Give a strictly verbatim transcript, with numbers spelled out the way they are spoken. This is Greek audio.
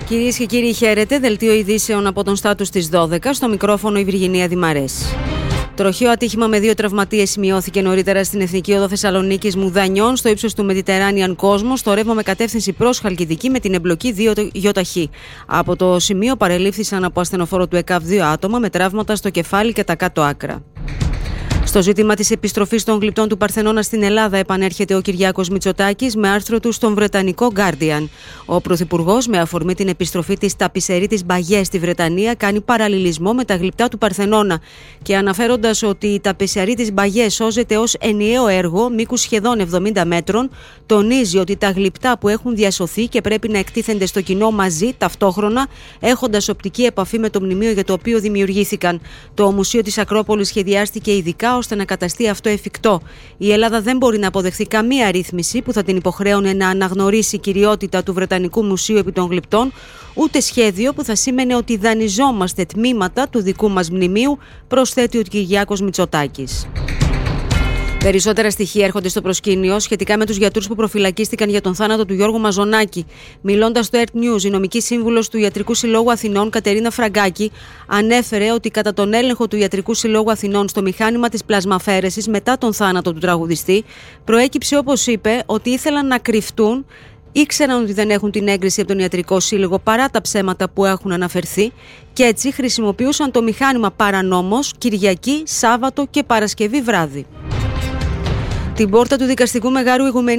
Κυρίες και κύριοι, χαίρετε. Δελτίο ειδήσεων από τον Στάτους της δώδεκα. Στο μικρόφωνο η Βυργινία Δημαρές. Τροχαίο ατύχημα με δύο τραυματίες σημειώθηκε νωρίτερα στην Εθνική Οδό Θεσσαλονίκης Μουδανιών, στο ύψος του Mediterranean Cosmos, στο ρεύμα με κατεύθυνση προς Χαλκιδική με την εμπλοκή δύο γιοταχή. Από το σημείο παρελήφθησαν από ασθενοφόρο του ΕΚΑΒ δύο άτομα με τραύματα στο κεφάλι και τα κάτω άκρα. Στο ζήτημα της επιστροφής των γλυπτών του Παρθενώνα στην Ελλάδα επανέρχεται ο Κυριάκος Μητσοτάκης με άρθρο του στον βρετανικό Guardian. Ο Πρωθυπουργός, με αφορμή την επιστροφή της ταπισερίτης Μπαγιέ στη Βρετανία, κάνει παραλληλισμό με τα γλυπτά του Παρθενώνα και αναφέροντας ότι η ταπισερίτης Μπαγιέ σώζεται ως ενιαίο έργο μήκους σχεδόν εβδομήντα μέτρων, τονίζει ότι τα γλυπτά που έχουν διασωθεί και πρέπει να εκτίθενται στο κοινό μαζί ταυτόχρονα, έχοντας οπτική επαφή με το μνημείο για το οποίο δημιουργήθηκαν. Το Μουσείο της Ακρόπολης σχεδιάστηκε ειδικά ώστε να καταστεί αυτό εφικτό. Η Ελλάδα δεν μπορεί να αποδεχθεί καμία ρύθμιση που θα την υποχρέωνε να αναγνωρίσει κυριότητα του Βρετανικού Μουσείου επί των γλυπτών, ούτε σχέδιο που θα σήμαινε ότι δανειζόμαστε τμήματα του δικού μας μνημείου, προσθέτει ο Κυριάκος Μητσοτάκης. Περισσότερα στοιχεία έρχονται στο προσκήνιο σχετικά με τους γιατρούς που προφυλακίστηκαν για τον θάνατο του Γιώργου Μαζονάκη. Μιλώντας στο Earth News, η νομική σύμβουλος του Ιατρικού Συλλόγου Αθηνών, Κατερίνα Φραγκάκη, ανέφερε ότι κατά τον έλεγχο του Ιατρικού Συλλόγου Αθηνών στο μηχάνημα της πλασμαφαίρεσης μετά τον θάνατο του τραγουδιστή, προέκυψε, όπως είπε, ότι ήθελαν να κρυφτούν. Ήξεραν ότι δεν έχουν την έγκριση από τον Ιατρικό Σύλλογο παρά τα ψέματα που έχουν αναφερθεί και έτσι χρησιμοποιούσαν το μηχάνημα παρανόμως Κυριακή, Σάββατο και Παρασκευή βράδυ. Την πόρτα του δικαστικού Μεγάρου Ηγουμενίου